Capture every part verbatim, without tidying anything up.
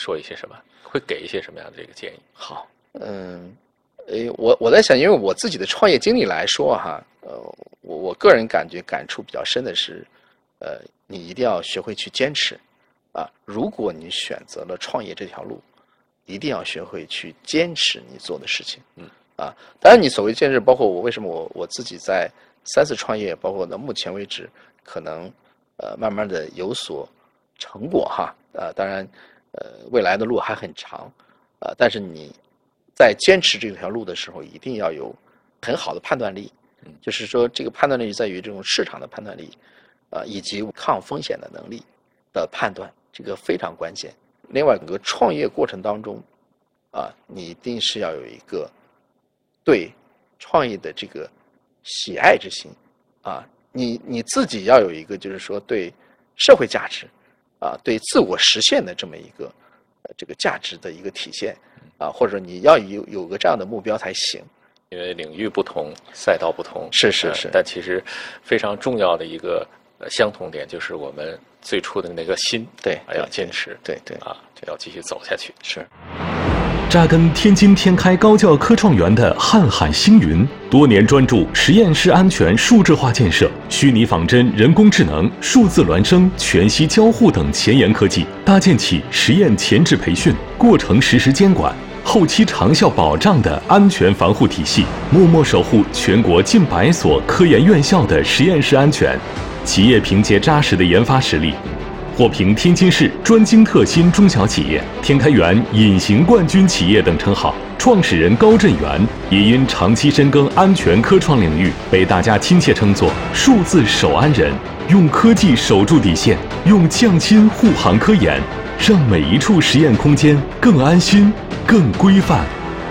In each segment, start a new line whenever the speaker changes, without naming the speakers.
说一些什么？会给一些什么样的这个建议？
好，嗯，诶，我我在想，因为我自己的创业经历来说哈，呃，我我个人感觉感触比较深的是，呃，你一定要学会去坚持，啊，如果你选择了创业这条路，一定要学会去坚持你做的事情，嗯，啊，当然你所谓坚持，包括我为什么我我自己在三次创业，包括到目前为止，可能呃慢慢的有所成果哈，啊，当然，呃，未来的路还很长，啊，但是你在坚持这条路的时候，一定要有很好的判断力，就是说这个判断力在于这种市场的判断力，啊，以及抗风险的能力的判断，这个非常关键。另外，整个创业过程当中，啊，你一定是要有一个对创业的这个喜爱之心，啊，你你自己要有一个就是说对社会价值，啊，对自我实现的这么一个呃这个价值的一个体现，啊，或者你要有有个这样的目标才行。
因为领域不同，赛道不同，
是是是、
呃，但其实非常重要的一个、呃、相同点就是我们最初的那个心，
对，
还要坚持，
对 对, 对
啊，就要继续走下去。
是。
扎根天津天开高教科创园的瀚海星云，多年专注实验室安全数字化建设、虚拟仿真、人工智能、数字孪生、全息交互等前沿科技，搭建起实验前置培训、过程实时监管、后期长效保障的安全防护体系，默默守护全国近百所科研院校的实验室安全。企业凭借扎实的研发实力，获评天津市专精特新中小企业、天开园隐形冠军企业等称号。创始人高振元也因长期深耕安全科创领域，被大家亲切称作数字守安人，用科技守住底线，用匠心护航科研，让每一处实验空间更安心、更规范。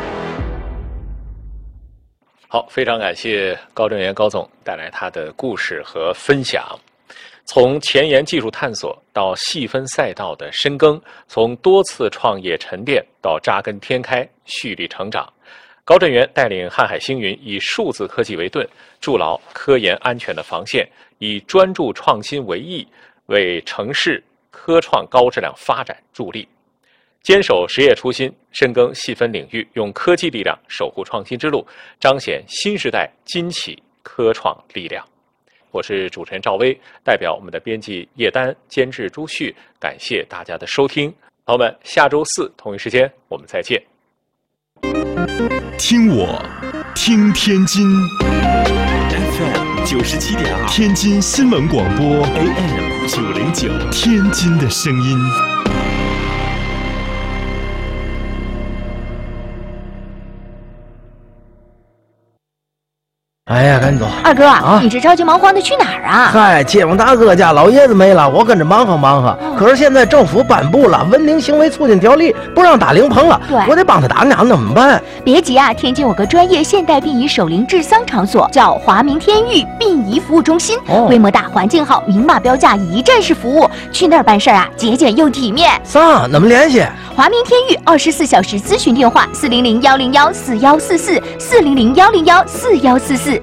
好，非常感谢高振元高总带来他的故事和分享。从前沿技术探索到细分赛道的深耕，从多次创业沉淀到扎根天开蓄力成长，高振元带领瀚海星云以数字科技为盾，筑牢科研安全的防线，以专注创新为翼，为城市科创高质量发展助力。坚守实业初心，深耕细分领域，用科技力量守护创新之路，彰显新时代金企科创力量。我是主持人赵薇，代表我们的编辑叶丹、监制朱旭，感谢大家的收听。朋友们，下周四同一时间我们再见。
听我，听天津
F M 九十七点二，
天津新闻广播
A M 九零九，
天津的声音。
哎呀，赶紧走！
二哥
啊，
你这着急忙慌的去哪儿啊？
嗨，街坊大哥家老爷子没了，我跟着忙活忙活。
嗯、
可是现在政府颁布了《文明行为促进条例》，不让打灵棚了。
对，
我得帮他打两，怎么办？
别急啊，天津有个专业现代殡仪守灵治丧场所，叫华明天域殡仪服务中心，
哦、
规模大，环境好，明码标价，一站式服务。去那儿办事啊，节俭又体面。
啥？怎么联系？
华明天域二十四小时咨询电话：四零零幺零幺四幺四四，四零零幺零幺四幺四四。